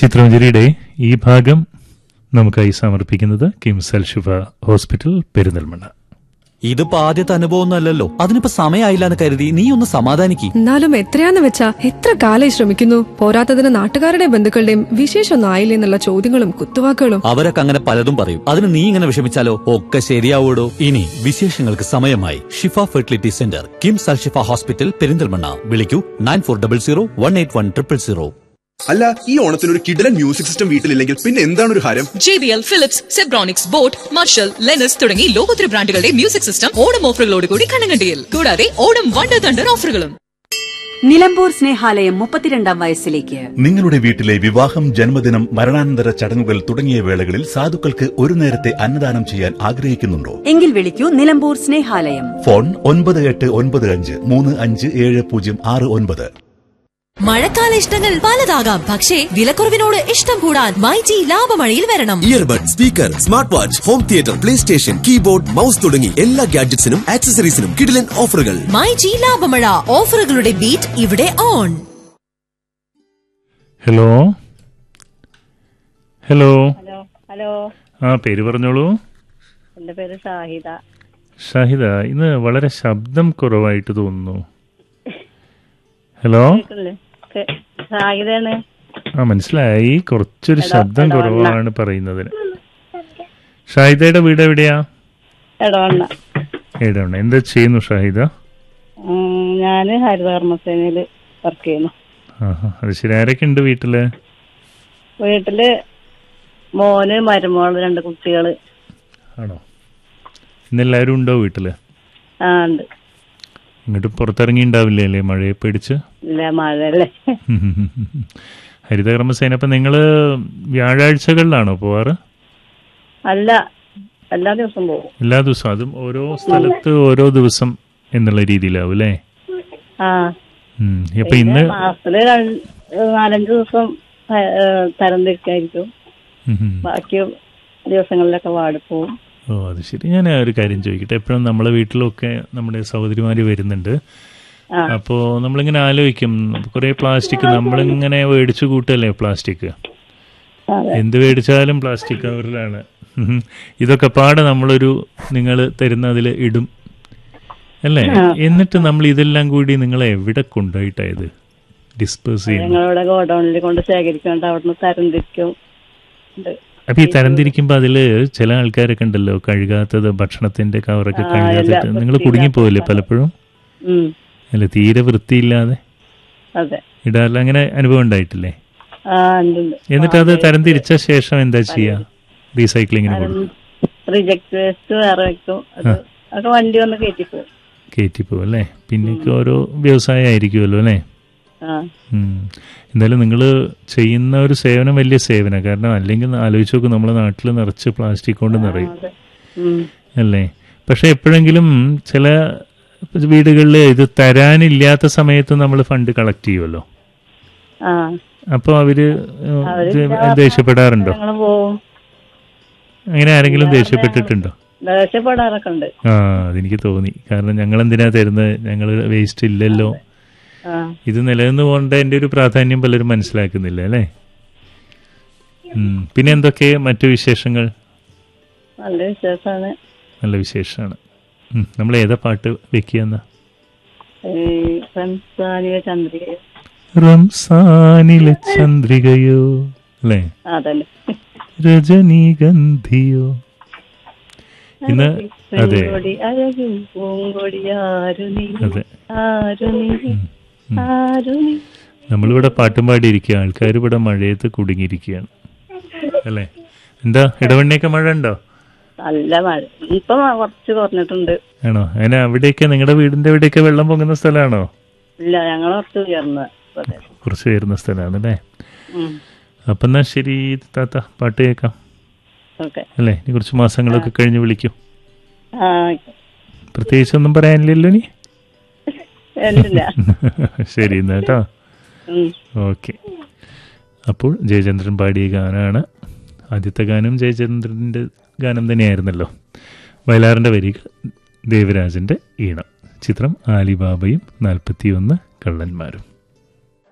ചിത്രമഞ്ജരിയുടെ ഈ ഭാഗം നമുക്കായി സമർപ്പിക്കുന്നത് കിംസ് അൽ ഷിഫ ഹോസ്പിറ്റൽ പെരിന്തൽമണ്ണ. ഇതിപ്പോ ആദ്യത്തെ അനുഭവമൊന്നുമല്ലല്ലോ, അതിനിപ്പോ സമയമായില്ല എന്ന് കരുതി നീ ഒന്ന് സമാധാനിക്ക്. എന്നാലും എത്രയാന്ന് വെച്ചാ എത്ര കാലായി ശ്രമിക്കുന്നു. പോരാത്തതിന് നാട്ടുകാരുടെ ബന്ധുക്കളുടെയും വിശേഷമൊന്നും ആയില്ലേ എന്നുള്ള ചോദ്യങ്ങളും കുത്തുവാക്കുകളും. അവരൊക്കെ അങ്ങനെ പലതും പറയും. അതിന് നീ ഇങ്ങനെ വിഷമിച്ചാലോ? ഒക്കെ ശരിയാവൂടോ. ഇനി വിശേഷങ്ങൾക്ക് സമയമായി. ഷിഫ ഫെർട്ടിലിറ്റി സെന്റർ, കിംസ് അൽ ഷിഫ ഹോസ്പിറ്റൽ പെരിന്തൽമണ്ണ. വിളിക്കൂ 9400 181 000. അല്ല, ഈ ഓണത്തിന് ഒരു കിടിലൻ മ്യൂസിക് സിസ്റ്റം വീട്ടിലില്ലെങ്കിൽ പിന്നെ എന്താണ് ഒരു ഹരം? JBL, Philips, Zebronics, boat, marshal, ലെനസ് തുടങ്ങി ലോകോത്തര ബ്രാൻഡുകളുടെ മ്യൂസിക് സിസ്റ്റം ഓണം ഓഫറുകളോട് കൂടി കണ്ണങ്കണ്ടിയിൽ. കൂടാതെ ഓണം വണ്ടർ തണ്ടർ ഓഫറുകളും. നിലമ്പൂർ സ്നേഹാലയം 32ാം വയസ്സിലേക്ക്. നിങ്ങളുടെ വീട്ടിലെ വിവാഹം, ജന്മദിനം, മരണാനന്തര ചടങ്ങുകൾ തുടങ്ങിയ വേളകളിൽ സാധുക്കൾക്ക് ഒരു നേരത്തെ അന്നദാനം ചെയ്യാൻ ആഗ്രഹിക്കുന്നുണ്ടോ? എങ്കിൽ വിളിക്കൂ നിലമ്പൂർ സ്നേഹാലയം. ഫോൺ 9895357069. മഴക്കാല ഇഷ്ടങ്ങൾ പലതാകാം, പക്ഷേ വിലക്കുറവിനോട് ഇഷ്ടം കൂടാൻ മൈജി ലാഭമഴയിൽ വരണം. Earbud, speaker, smart watch, home theatre, play station, keyboard, mouse തുടങ്ങി എല്ലാ ഗാഡ്ജറ്റ്സിനും ആക്സസറീസിനും കിടിലൻ ഓഫറുകൾ. മൈജി ലാഭമഴ, ഓഫറുകളുടെ ബീറ്റ് ഇവിടെ ഓൺ. ഹലോ ഹലോ ഹലോ, പേര് പറഞ്ഞോളൂ. എന്റെ പേര് ഷാഹിദ. ഷാഹിദ, ഇന്ന് വളരെ ശബ്ദം കുറവായിട്ട് തോന്നുന്നു. ഹലോ, ഷാഹിദയാണ്. മനസ്സിലായി. കുറച്ചൊരു ശബ്ദം കുറവാണ് പറയുന്നതിന്. ഷാഹിദയുടെ വീട് എവിടെയാ? എടവണ്ണ. എന്താ ചെയ്യുന്നു ഷാഹിദ? ഞാന് ഹരിതകർമ്മസേനയില് വർക്ക് ചെയ്യുന്നു. അത് ശരി. ആരൊക്കെ ഉണ്ട് വീട്ടില്? വീട്ടില് മോന്, മരുമോള്, 2 കുട്ടികള്. ആണോ? ഇന്നെല്ലാരും ഉണ്ടോ വീട്ടില്? ഉണ്ട്. ഇങ്ങോട്ട് പുറത്തിറങ്ങി ഉണ്ടാവില്ലേ അല്ലേ, മഴയെ പേടിച്ച്? ഇല്ല, മഴയല്ലേ. ഹരിതകർമ്മസേന. അപ്പൊ നിങ്ങള് വ്യാഴാഴ്ചകളിലാണോ പോവാറ്? അല്ല, എല്ലാ ദിവസവും പോകും. എല്ലാ ദിവസവും? അതും ഓരോ സ്ഥലത്ത് ഓരോ ദിവസം എന്നുള്ള രീതിയിലാവും അല്ലേ? അപ്പൊ ഇന്ന് മാസത്തില് 4-5 ദിവസം തരംതിരിക്കായിരിക്കും. ബാക്കി ദിവസങ്ങളിലൊക്കെ വാടിപ്പോവും. ഓ, അത് ശരി. ഞാൻ ഒരു കാര്യം ചോദിക്കട്ടെ. എപ്പോഴും നമ്മളെ വീട്ടിലൊക്കെ നമ്മുടെ സഹോദരിമാര് വരുന്നുണ്ട്. അപ്പോ നമ്മളിങ്ങനെ ആലോചിക്കും, കുറെ പ്ലാസ്റ്റിക് നമ്മളിങ്ങനെ മേടിച്ചു കൂട്ടല്ലേ പ്ലാസ്റ്റിക്. എന്ത് മേടിച്ചാലും പ്ലാസ്റ്റിക് കവറിലാണ്. ഇതൊക്കെ പാടെ നിങ്ങൾ തരുന്ന അതിൽ ഇടും അല്ലേ? എന്നിട്ട് നമ്മൾ ഇതെല്ലാം കൂടി നിങ്ങളെ എവിടെ കൊണ്ടുപോയിട്ടായത് ഡിസ്പോസ് ചെയ്യുന്നത്? ഞങ്ങളുടെ ഗോഡൌണിൽ കൊണ്ട് ശേഖരിക്കൊണ്ട് അവിടുന്ന് തരംതിരിക്കും. അപ്പൊ ഈ തരംതിരിക്കുമ്പോ അതില് ചില ആൾക്കാരൊക്കെ ഉണ്ടല്ലോ, കഴുകാത്തത്, ഭക്ഷണത്തിന്റെ കവറൊക്കെ കഴുകാത്തിട്ട് നിങ്ങൾ കുടുങ്ങിപ്പോയില്ലേ പലപ്പോഴും? അല്ല, തീരെ വൃത്തിയില്ലാതെ ഇടാറില്ല. അങ്ങനെ അനുഭവം ഉണ്ടായിട്ടില്ലേ? എന്നിട്ട് അത് തരംതിരിച്ച ശേഷം എന്താ ചെയ്യാ? റീസൈക്ലിങ്ങിന് കൊടുക്കും? റിജക്ട് വേസ്റ്റ് വേറെ വെക്കും. അതൊക്കെ വണ്ടി വന്ന് കയറ്റിപ്പോവും അല്ലേ? പിന്നെ ഓരോ വ്യവസായം ആയിരിക്കുമല്ലോ അല്ലേ? എന്തായാലും നിങ്ങൾ ചെയ്യുന്ന ഒരു സേവനം വലിയ സേവനം. കാരണം അല്ലെങ്കിൽ ആലോചിച്ച് നോക്കും, നമ്മളെ നാട്ടിൽ നിറച്ച് പ്ലാസ്റ്റിക് കൊണ്ട് നിറയും അല്ലേ? പക്ഷെ എപ്പോഴെങ്കിലും ചില വീടുകളിൽ ഇത് തരാനില്ലാത്ത സമയത്ത് നമ്മൾ ഫണ്ട് കളക്ട് ചെയ്യുമല്ലോ. അപ്പൊ അവര് ദേഷ്യപ്പെടാറുണ്ടോ? അങ്ങനെ ആരെങ്കിലും ദേഷ്യപ്പെട്ടിട്ടുണ്ടോ? അതെനിക്ക് തോന്നി. കാരണം ഞങ്ങൾ എന്തിനാ തരുന്നത്, ഞങ്ങള് വേസ്റ്റ് ഇല്ലല്ലോ. ഇത് നിലനിന്ന് പോകേണ്ട എന്റെ ഒരു പ്രാധാന്യം പലരും മനസ്സിലാക്കുന്നില്ല അല്ലേ? പിന്നെ എന്തൊക്കെ മറ്റു വിശേഷങ്ങൾ? നല്ല വിശേഷമാണ്. നമ്മൾ ഏതാ പാട്ട് വെക്കുന്ന? റംസാനിലെ ചന്ദ്രികയോ അല്ലേ? രജനീഗന്ധിയോ? ഇന്ന് അതെ നമ്മളിവിടെ പാട്ടും പാടിയിരിക്കുക, ആൾക്കാർ ഇവിടെ മഴയത്ത് കുടുങ്ങിയിരിക്കുകയാണ് അല്ലേ? എന്താ ഇടവണ്ണയൊക്കെ മഴ ഉണ്ടോ? നല്ല മഴ ഇപ്പൊ കുറച്ച് കുറഞ്ഞിട്ടുണ്ട്. ആണോ? അങ്ങനെ അവിടെയൊക്കെ നിങ്ങളുടെ വീടിന്റെ അവിടെയൊക്കെ വെള്ളം പൊങ്ങുന്ന സ്ഥലമാണോ? ഇല്ല, ഞങ്ങൾ കുറച്ച് ഉയർന്ന സ്ഥലമാണ് അല്ലേ? അപ്പൊ എന്നാ ശരി താത്ത, പാട്ട് കേൾക്കാം അല്ലേ? ഇനി കുറച്ച് മാസങ്ങളൊക്കെ കഴിഞ്ഞ് വിളിക്കൂ. പ്രത്യേകിച്ചൊന്നും പറയാനില്ലല്ലോ ഇനി? ശരി എന്നാ കേട്ടോ. ഓക്കെ. അപ്പോൾ ജയചന്ദ്രൻ പാടിയ ഗാനമാണ്. ആദ്യത്തെ ഗാനം ജയചന്ദ്രൻ്റെ ഗാനം തന്നെയായിരുന്നല്ലോ. വയലാറിൻ്റെ വരികൾ, ദേവരാജൻ്റെ ഈണം. ചിത്രം ആലിബാബയും 41 കള്ളന്മാരും.